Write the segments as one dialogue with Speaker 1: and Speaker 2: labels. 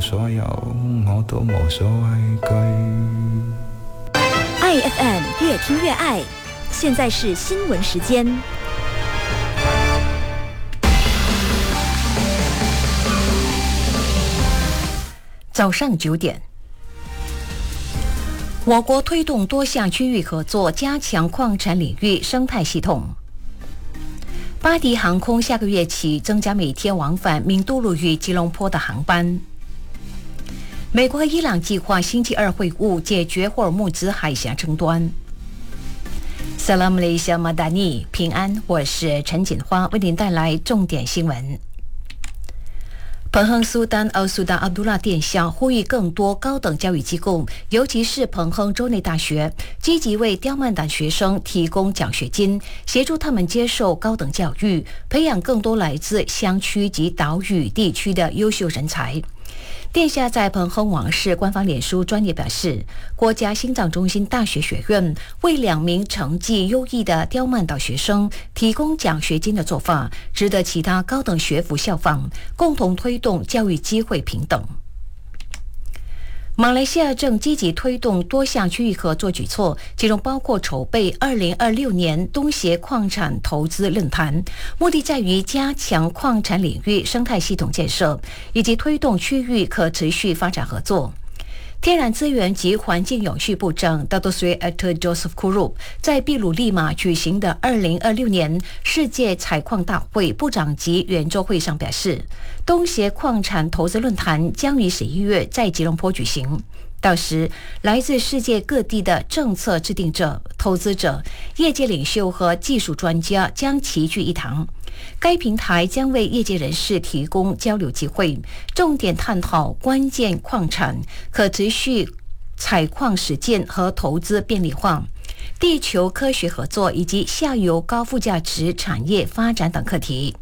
Speaker 1: 所有，我都無所畏懼。
Speaker 2: 爱 FM 越听越爱，现在是新闻时间。
Speaker 3: 早上9点，我国推动多项区域合作，加强矿产领域生态系统。巴迪航空下个月起增加每天往返名都鲁与吉隆坡的航班。美国和伊朗计划星期二会晤，解决霍尔木兹海峡争端。Salam Malaysia Madani， 平安，我是陈锦花，为您带来重点新闻。彭亨苏丹奥苏丹阿卜杜拉殿下呼吁更多高等教育机构，尤其是彭亨州内大学，积极为刁曼党学生提供奖学金，协助他们接受高等教育，培养更多来自乡区及岛屿地区的优秀人才。殿下在彭亨王室官方脸书专页表示，国家心脏中心大学学院为2名成绩优异的刁曼岛学生提供奖学金的做法，值得其他高等学府效仿，共同推动教育机会平等。马来西亚正积极推动多项区域合作举措，其中包括筹备2026年东协矿产投资论坛，目的在于加强矿产领域生态系统建设，以及推动区域可持续发展合作。天然资源及环境永续部长 Dato Sri Dr. Joseph Kuru 在秘鲁利马举行的2026年世界采矿大会部长级圆桌会上表示，东协矿产投资论坛将于11月在吉隆坡举行。到时，来自世界各地的政策制定者、投资者、业界领袖和技术专家将齐聚一堂。该平台将为业界人士提供交流机会，重点探讨关键矿产、可持续采矿实践和投资便利化、地球科学合作以及下游高附加值产业发展等课题。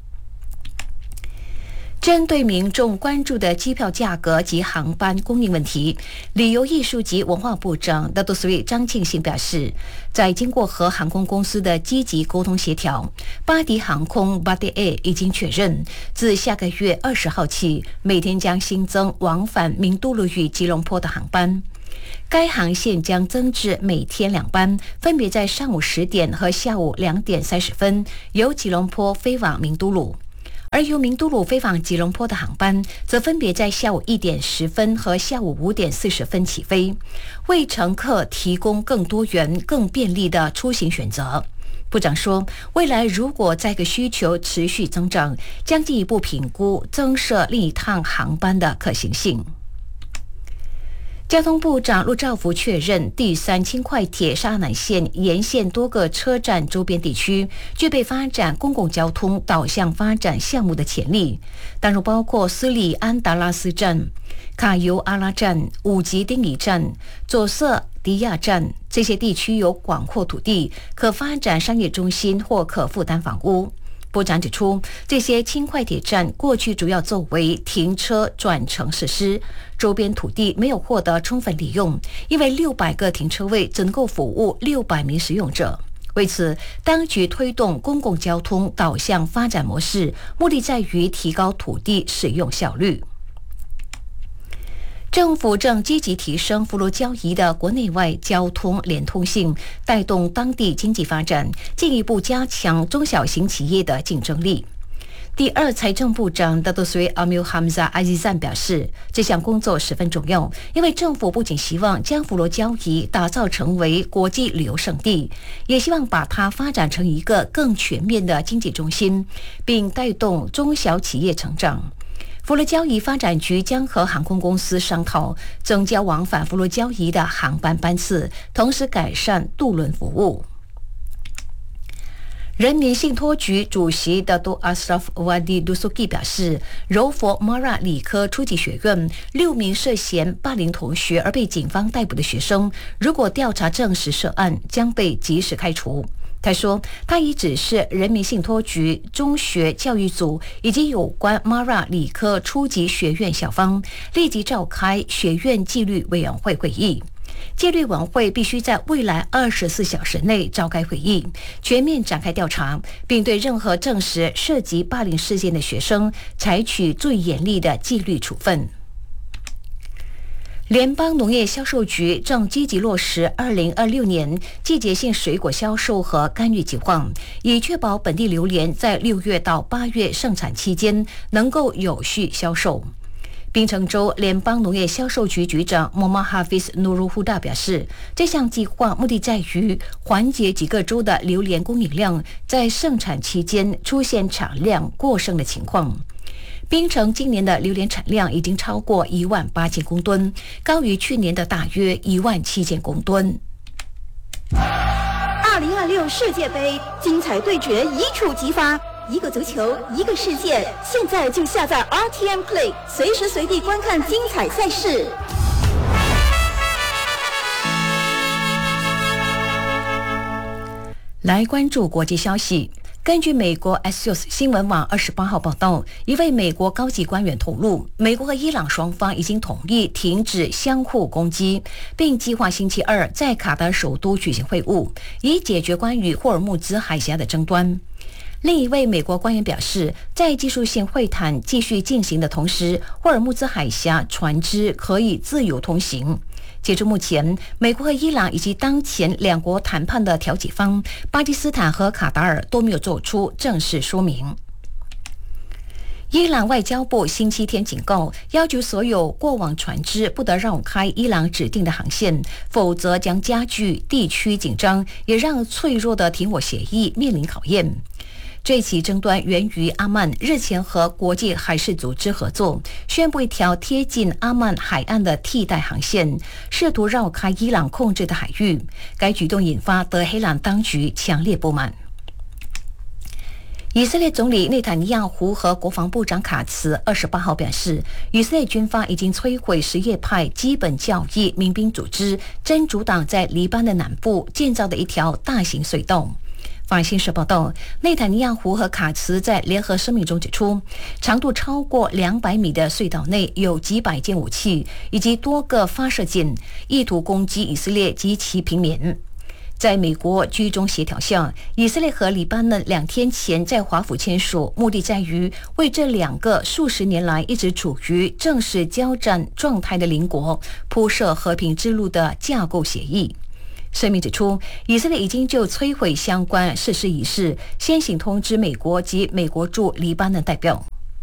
Speaker 3: 针对民众关注的机票价格及航班供应问题，旅游艺术及文化部长 Dato Sri 张庆信表示，在经过和航空公司的积极沟通协调，巴迪航空 Batik Air 已经确认，自下个月20号起，每天将新增往返名都鲁与吉隆坡的航班。该航线将增至每天2班，分别在上午10点和下午2点30分由吉隆坡飞往名都鲁。而由名都鲁飞往吉隆坡的航班，则分别在下午1点10分和下午5点40分起飞，为乘客提供更多元、更便利的出行选择。部长说，未来如果载客需求持续增长，将进一步评估增设另一趟航班的可行性。交通部长陆兆福确认，第3轻快铁沙南线沿线多个车站周边地区具备发展公共交通导向发展项目的潜力，当中包括斯里安达拉斯站、卡尤阿拉站、五吉丁里站、佐瑟迪亚站，这些地区有广阔土地，可发展商业中心或可负担房屋。部长指出，这些轻快铁站过去主要作为停车转乘设施，周边土地没有获得充分利用，因为600个停车位只能够服务600名使用者。为此，当局推动公共交通导向发展模式，目的在于提高土地使用效率。政府正积极提升福罗交易的国内外交通连通性，带动当地经济发展，进一步加强中小型企业的竞争力。第2财政部长 Dato Sri Amil Hamzah Azizan 表示，这项工作十分重要，因为政府不仅希望将福罗交易打造成为国际旅游胜地，也希望把它发展成一个更全面的经济中心，并带动中小企业成长。福罗交易发展局将和航空公司商讨增加往返福罗交易的航班班次，同时改善渡轮服务。人民信托局主席Dato Ashraf Wadi Dusuki 表示，柔佛 Mara 理科初级学院6名涉嫌霸凌同学而被警方逮捕的学生，如果调查证实涉案，将被及时开除。他说，他已指示人民信托局中学教育组以及有关 Mara 理科初级学院校方立即召开学院纪律委员会会议。纪律委员会必须在未来24小时内召开会议，全面展开调查，并对任何证实涉及霸凌事件的学生采取最严厉的纪律处分。 联邦农业销售局正积极落实2026年季节性水果销售和干预计划，以确保本地榴莲在6月到8月盛产期间能够有序销售。槟城州联邦农业销售局局长 Muhammad Hafiz Nurul Huda 表示，这项计划目的在于缓解几个州的榴莲供应量在盛产期间出现产量过剩的情况。槟城今年的榴莲产量已经超过18000公吨，高于去年的大约17000公吨。
Speaker 2: 2026世界杯精彩对决一触即发，一个足球，一个世界。现在就下载 RTM Play， 随时随地观看精彩赛事。
Speaker 3: 来关注国际消息。根据美国 Axios 新闻网28号报道，一位美国高级官员透露，美国和伊朗双方已经同意停止相互攻击，并计划星期二在卡达首都举行会晤，以解决关于霍尔木兹海峡的争端。另一位美国官员表示，在技术性会谈继续进行的同时，霍尔木兹海峡船只可以自由通行。截至目前，美国和伊朗以及当前两国谈判的调解方巴基斯坦和卡达尔都没有做出正式说明。伊朗外交部星期天警告，要求所有过往船只不得绕开伊朗指定的航线，否则将加剧地区紧张，也让脆弱的停火协议面临考验。这起争端源于阿曼日前和国际海事组织合作，宣布一条贴近阿曼海岸的替代航线，试图绕开伊朗控制的海域。该举动引发德黑兰当局强烈不满。以色列总理内塔尼亚胡和国防部长卡茨28号表示，以色列军方已经摧毁什叶派基本教义民兵组织真主党在黎巴嫩南部建造的一条大型隧道。法新社报道，内塔尼亚胡和卡茨在联合声明中指出，长度超过200米的隧道内有几百件武器以及多个发射井，意图攻击以色列及其平民。在美国居中协调下，以色列和黎巴嫩2天前在华府签署，目的在于为这2个数十年来一直处于正式交战状态的邻国铺设和平之路的架构协议。声明指出，以色列已经就摧毁相关设施一事先行通知美国及美国驻黎巴嫩代表。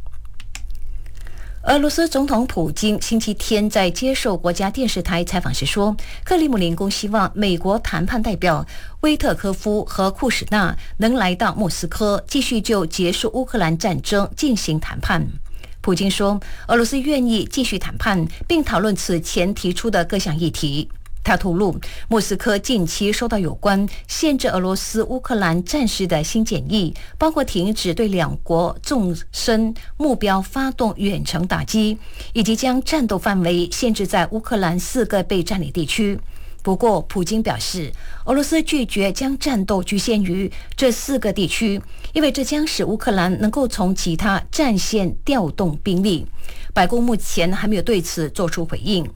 Speaker 3: 俄罗斯总统普京星期天在接受国家电视台采访时说，克里姆林宫希望美国谈判代表威特科夫和库什纳能来到莫斯科，继续就结束乌克兰战争进行谈判。普京说，俄罗斯愿意继续谈判，并讨论此前提出的各项议题。他透露，莫斯科近期收到有关限制俄罗斯乌克兰战事的新建议，包括停止对两国纵深目标发动远程打击，以及将战斗范围限制在乌克兰4个被占领地区。不过，普京表示，俄罗斯拒绝将战斗局限于这4个地区，因为这将使乌克兰能够从其他战线调动兵力。白宫目前还没有对此做出回应。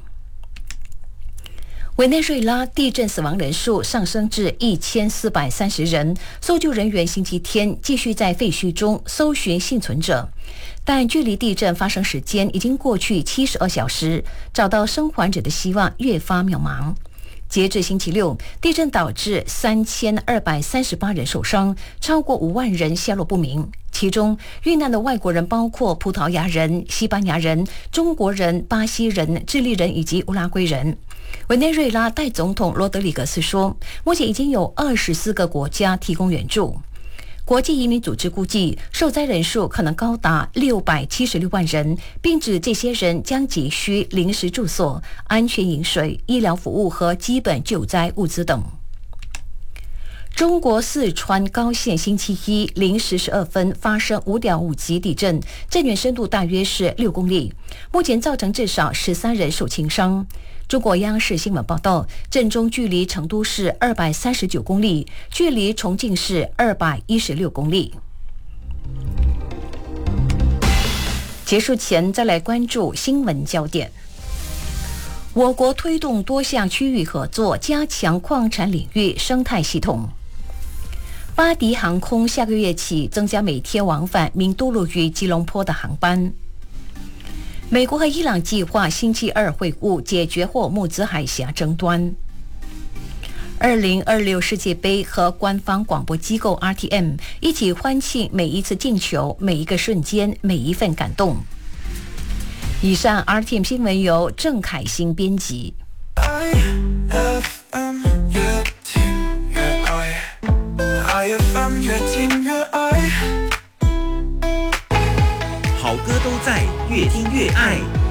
Speaker 3: 委内瑞拉地震死亡人数上升至1430人，搜救人员星期天继续在废墟中搜寻幸存者，但距离地震发生时间已经过去72小时，找到生还者的希望越发渺茫。截至星期六，地震导致3238人受伤，超过5万人下落不明。其中遇难的外国人包括葡萄牙人、西班牙人、中国人、巴西人、智利人以及乌拉圭人。委内瑞拉代总统罗德里格斯说，目前已经有24个国家提供援助。国际移民组织估计，受灾人数可能高达676万人，并指这些人将急需临时住所、安全饮水、医疗服务和基本救灾物资等。中国四川高县星期一0时12分发生5.5级地震，震源深度大约是6公里，目前造成至少13人受轻伤。中国央视新闻报道，震中距离成都市239公里，距离重庆市216公里。结束前再来关注新闻焦点。我国推动多项区域合作，加强矿产领域生态系统。巴迪航空下个月起增加每天往返名都路与吉隆坡的航班。 美国和伊朗计划星期二会晤，解决霍尔木兹海峡争端。2026世界杯和官方广播机构 RTM 一起欢庆每一次进球、每一个瞬间、每一份感动。以上 RTM 新闻由郑凯欣编辑。
Speaker 4: 好歌都在，越听越爱。